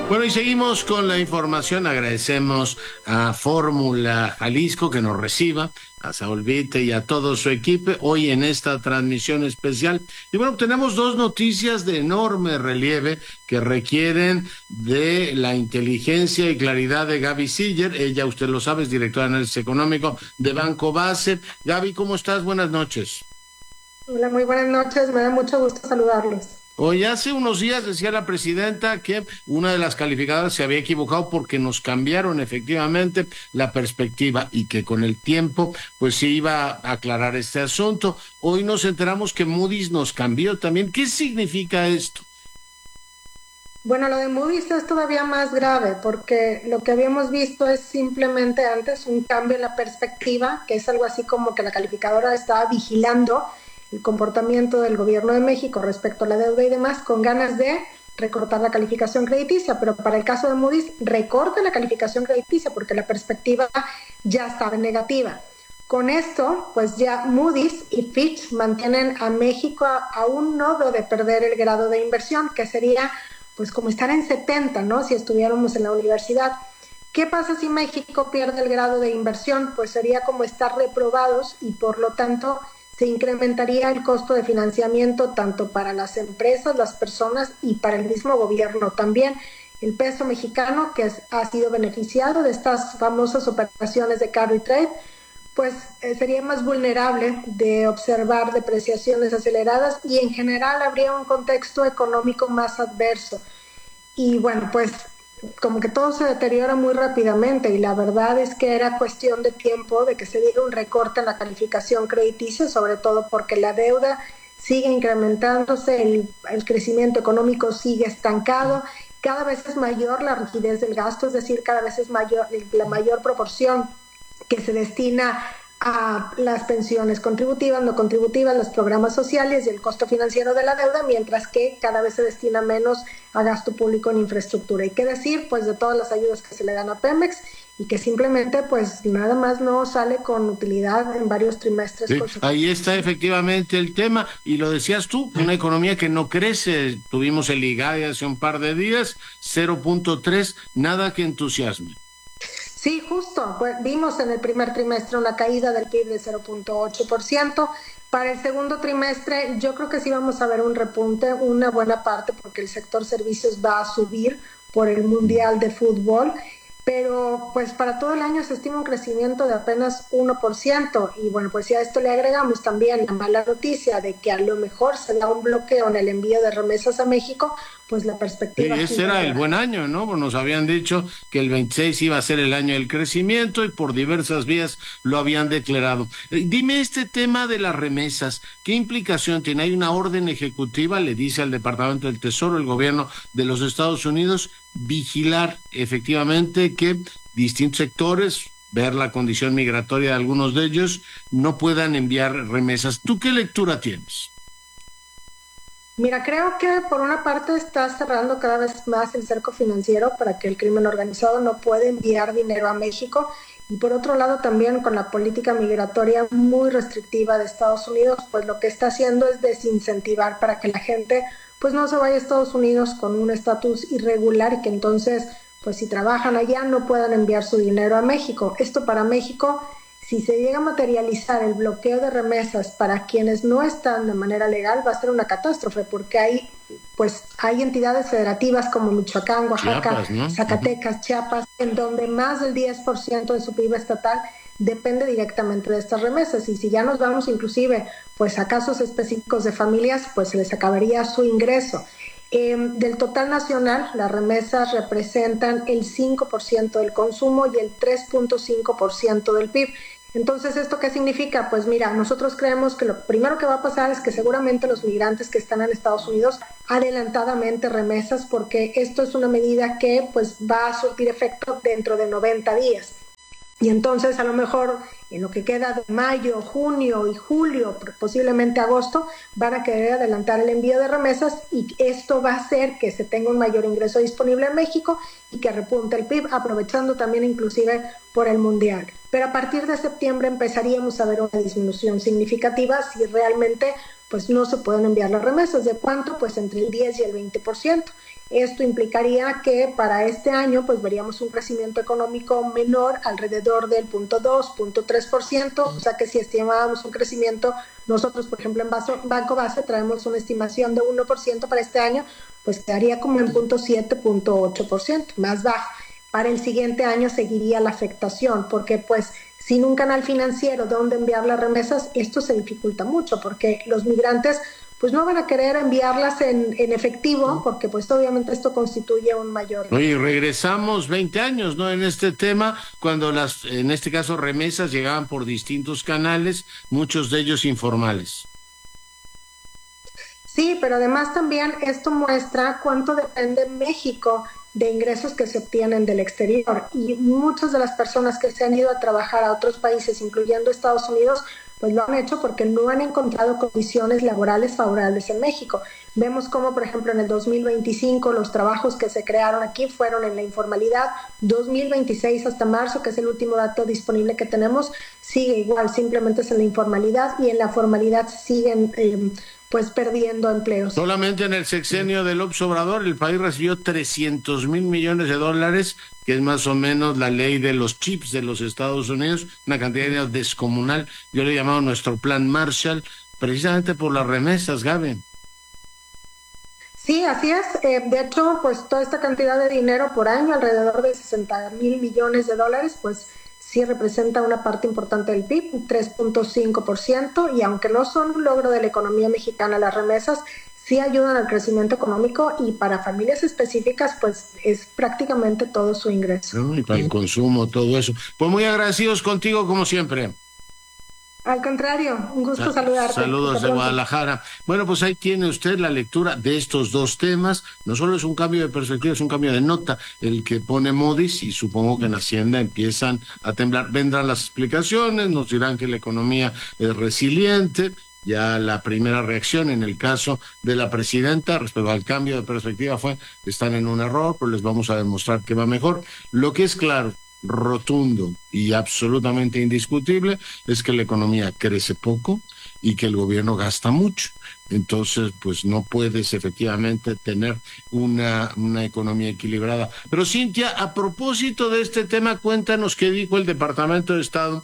Bueno, y seguimos con la información. Agradecemos a Fórmula Jalisco que nos reciba, a Saúl Vite y a todo su equipo hoy en esta transmisión especial. Y bueno, tenemos dos noticias de enorme relieve que requieren de la inteligencia y claridad de Gaby Siller. Ella, usted lo sabe, es directora de análisis económico de Banco Base. Gaby, ¿cómo estás? Buenas noches. Hola, muy buenas noches. Me da mucho gusto saludarlos. Hoy hace unos días decía la presidenta que una de las calificadoras se había equivocado porque nos cambiaron efectivamente la perspectiva y que con el tiempo pues se iba a aclarar este asunto. Hoy nos enteramos que Moody's nos cambió también. ¿Qué significa esto? Bueno, lo de Moody's es todavía más grave porque lo que habíamos visto es simplemente antes un cambio en la perspectiva, que es algo así como que la calificadora estaba vigilando el comportamiento del gobierno de México respecto a la deuda y demás, con ganas de recortar la calificación crediticia, pero para el caso de Moody's recorta la calificación crediticia porque la perspectiva ya estaba negativa. Con esto, pues ya Moody's y Fitch mantienen a México a un nodo de perder el grado de inversión, que sería pues como estar en 70, ¿no? Si estuviéramos en la universidad. ¿Qué pasa si México pierde el grado de inversión? Pues sería como estar reprobados y por lo tanto se incrementaría el costo de financiamiento tanto para las empresas, las personas y para el mismo gobierno también. El peso mexicano, que ha sido beneficiado de estas famosas operaciones de carry trade, pues sería más vulnerable de observar depreciaciones aceleradas y en general habría un contexto económico más adverso. Y bueno, pues como que todo se deteriora muy rápidamente y la verdad es que era cuestión de tiempo de que se diera un recorte en la calificación crediticia, sobre todo porque la deuda sigue incrementándose, el crecimiento económico sigue estancado, cada vez es mayor la rigidez del gasto, es decir, cada vez es mayor la mayor proporción que se destina a las pensiones contributivas, no contributivas, los programas sociales y el costo financiero de la deuda, mientras que cada vez se destina menos a gasto público en infraestructura. Y qué decir, pues, de todas las ayudas que se le dan a Pemex y que simplemente, pues, nada más no sale con utilidad en varios trimestres. Sí, ahí está efectivamente el tema, y lo decías tú, una economía que no crece. Tuvimos el IGAE hace un par de días, 0.3, nada que entusiasme. Sí, justo. Pues vimos en el primer trimestre una caída del PIB de 0.8%. Para el segundo trimestre yo creo que sí vamos a ver un repunte, una buena parte, porque el sector servicios va a subir por el Mundial de Fútbol, pero pues para todo el año se estima un crecimiento de apenas 1%. Y bueno, pues si a esto le agregamos también la mala noticia de que a lo mejor se da un bloqueo en el envío de remesas a México, pues la perspectiva... Sí, ese era el buen año, ¿no? Nos habían dicho que el 26 iba a ser el año del crecimiento y por diversas vías lo habían declarado. Dime este tema de las remesas, ¿qué implicación tiene? Hay una orden ejecutiva, le dice al Departamento del Tesoro, el gobierno de los Estados Unidos, vigilar efectivamente que distintos sectores, ver la condición migratoria de algunos de ellos, no puedan enviar remesas. ¿Tú qué lectura tienes? Mira, creo que por una parte está cerrando cada vez más el cerco financiero para que el crimen organizado no pueda enviar dinero a México, y por otro lado también con la política migratoria muy restrictiva de Estados Unidos, pues lo que está haciendo es desincentivar para que la gente pues no se vaya a Estados Unidos con un estatus irregular y que entonces pues si trabajan allá no puedan enviar su dinero a México. Esto para México, si se llega a materializar el bloqueo de remesas para quienes no están de manera legal, va a ser una catástrofe, porque hay entidades federativas como Michoacán, Oaxaca, Chiapas, ¿no? Zacatecas, Chiapas, en donde más del 10% de su PIB estatal depende directamente de estas remesas. Y si ya nos vamos inclusive pues a casos específicos de familias, pues se les acabaría su ingreso. Del total nacional, las remesas representan el 5% del consumo y el 3.5% del PIB. Entonces, ¿esto qué significa? Pues mira, nosotros creemos que lo primero que va a pasar es que seguramente los migrantes que están en Estados Unidos adelantadamente remesas, porque esto es una medida que pues va a surtir efecto dentro de 90 días. Y entonces a lo mejor en lo que queda de mayo, junio y julio, posiblemente agosto, van a querer adelantar el envío de remesas y esto va a hacer que se tenga un mayor ingreso disponible en México y que repunte el PIB, aprovechando también inclusive por el Mundial. Pero a partir de septiembre empezaríamos a ver una disminución significativa si realmente pues no se pueden enviar las remesas. ¿De cuánto? Pues entre el 10 y el 20%. Esto implicaría que para este año pues veríamos un crecimiento económico menor, alrededor del 0.2, 0.3%, o sea que si estimábamos un crecimiento, nosotros por ejemplo en Banco Base traemos una estimación de 1% para este año, pues quedaría como en 0.7, 0.8%, más bajo. Para el siguiente año seguiría la afectación, porque pues sin un canal financiero donde enviar las remesas, esto se dificulta mucho, porque los migrantes pues no van a querer enviarlas en efectivo, porque pues obviamente esto constituye un mayor... Oye, regresamos 20 años, ¿no? En este tema, cuando en este caso, remesas llegaban por distintos canales, muchos de ellos informales. Sí, pero además también esto muestra cuánto depende México de ingresos que se obtienen del exterior, y muchas de las personas que se han ido a trabajar a otros países, incluyendo Estados Unidos, pues lo han hecho porque no han encontrado condiciones laborales favorables en México. Vemos como, por ejemplo, en el 2025 los trabajos que se crearon aquí fueron en la informalidad. 2026 hasta marzo, que es el último dato disponible que tenemos, sigue igual, simplemente es en la informalidad, y en la formalidad siguen pues perdiendo empleos. Solamente en el sexenio de López Obrador el país recibió 300 mil millones de dólares, que es más o menos la ley de los chips de los Estados Unidos, una cantidad de dinero descomunal. Yo le he llamado nuestro plan Marshall, precisamente por las remesas, Gaby. Sí, así es. De hecho, pues toda esta cantidad de dinero por año, alrededor de 60 mil millones de dólares, pues sí representa una parte importante del PIB, 3.5%, y aunque no son un logro de la economía mexicana, las remesas sí ayudan al crecimiento económico, y para familias específicas pues es prácticamente todo su ingreso. Y para el consumo, todo eso. Pues muy agradecidos contigo como siempre. Al contrario, un gusto saludarte. Saludos de Guadalajara. Bueno, pues ahí tiene usted la lectura de estos dos temas. No solo es un cambio de perspectiva, es un cambio de nota el que pone Moody's, y supongo que en Hacienda empiezan a temblar. Vendrán las explicaciones, nos dirán que la economía es resiliente. Ya la primera reacción en el caso de la presidenta respecto al cambio de perspectiva fue: están en un error, pero les vamos a demostrar que va mejor. Lo que es claro, rotundo y absolutamente indiscutible es que la economía crece poco y que el gobierno gasta mucho. Entonces, pues no puedes efectivamente tener una economía equilibrada. Pero Cintia, a propósito de este tema, cuéntanos qué dijo el Departamento de Estado,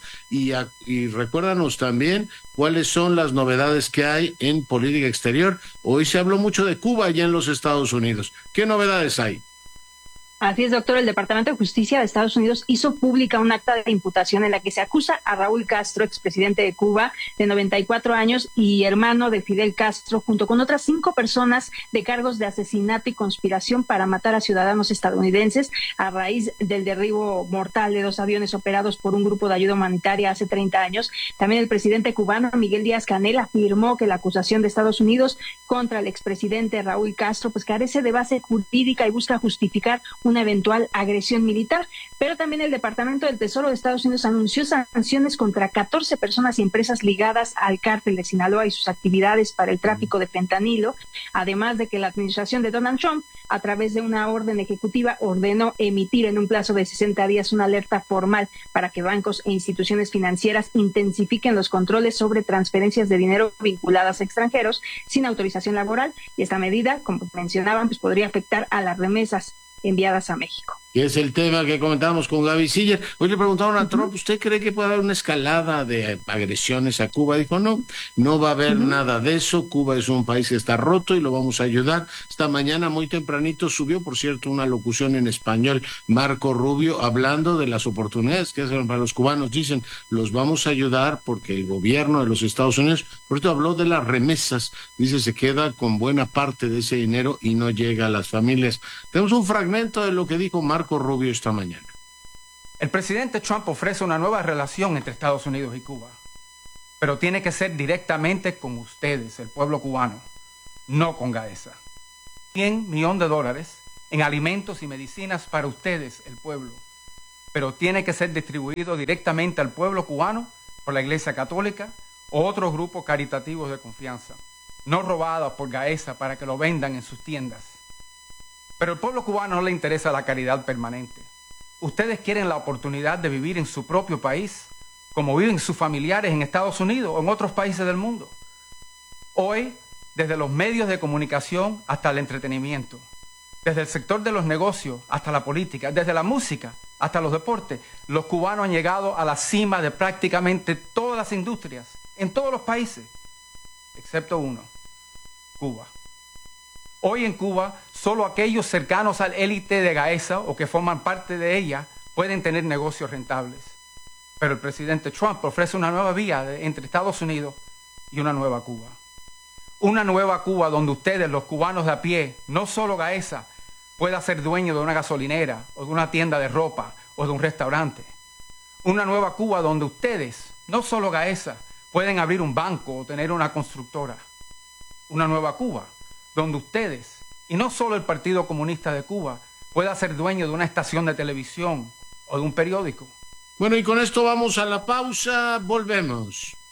y recuérdanos también cuáles son las novedades que hay en política exterior. Hoy se habló mucho de Cuba allá en los Estados Unidos. ¿Qué novedades hay? Así es, doctor. El Departamento de Justicia de Estados Unidos hizo pública un acta de imputación en la que se acusa a Raúl Castro, expresidente de Cuba, de 94 años y hermano de Fidel Castro, junto con otras 5 personas, de cargos de asesinato y conspiración para matar a ciudadanos estadounidenses a raíz del derribo mortal de 2 aviones operados por un grupo de ayuda humanitaria hace 30 años. También el presidente cubano Miguel Díaz-Canel afirmó que la acusación de Estados Unidos contra el expresidente Raúl Castro pues carece de base jurídica y busca justificar una eventual agresión militar. Pero también el Departamento del Tesoro de Estados Unidos anunció sanciones contra 14 personas y empresas ligadas al cártel de Sinaloa y sus actividades para el tráfico de fentanilo, además de que la administración de Donald Trump, a través de una orden ejecutiva, ordenó emitir en un plazo de 60 días una alerta formal para que bancos e instituciones financieras intensifiquen los controles sobre transferencias de dinero vinculadas a extranjeros sin autorización laboral, y esta medida, como mencionaban, pues podría afectar a las remesas enviadas a México. Que es el tema que comentábamos con Gaby Siller. Hoy le preguntaron a Trump, ¿usted cree que puede haber una escalada de agresiones a Cuba? Dijo, no, no va a haber nada de eso. Cuba es un país que está roto y lo vamos a ayudar. Esta mañana muy tempranito subió, por cierto, una locución en español, Marco Rubio, hablando de las oportunidades que hacen para los cubanos. Dicen, los vamos a ayudar porque el gobierno de los Estados Unidos, por cierto, habló de las remesas. Dice, se queda con buena parte de ese dinero y no llega a las familias. Tenemos un fragmento de lo que dijo Marco Rubio esta mañana. El presidente Trump ofrece una nueva relación entre Estados Unidos y Cuba, pero tiene que ser directamente con ustedes, el pueblo cubano, no con Gaesa. $100 millones en alimentos y medicinas para ustedes, el pueblo, pero tiene que ser distribuido directamente al pueblo cubano por la Iglesia Católica o otros grupos caritativos de confianza, no robados por Gaesa para que lo vendan en sus tiendas. Pero al pueblo cubano no le interesa la caridad permanente. Ustedes quieren la oportunidad de vivir en su propio país, como viven sus familiares en Estados Unidos o en otros países del mundo. Hoy, desde los medios de comunicación hasta el entretenimiento, Desde el sector de los negocios hasta la política, desde la música hasta los deportes, los cubanos han llegado a la cima de prácticamente todas las industrias, en todos los países, excepto uno, Cuba. Hoy en Cuba, solo aquellos cercanos al élite de Gaesa o que forman parte de ella pueden tener negocios rentables. Pero el presidente Trump ofrece una nueva vía entre Estados Unidos y una nueva Cuba. Una nueva Cuba donde ustedes, los cubanos de a pie, no solo Gaesa, pueda ser dueño de una gasolinera o de una tienda de ropa o de un restaurante. Una nueva Cuba donde ustedes, no solo Gaesa, pueden abrir un banco o tener una constructora. Una nueva Cuba donde ustedes, y no solo el Partido Comunista de Cuba, pueda ser dueño de una estación de televisión o de un periódico. Bueno, y con esto vamos a la pausa, volvemos.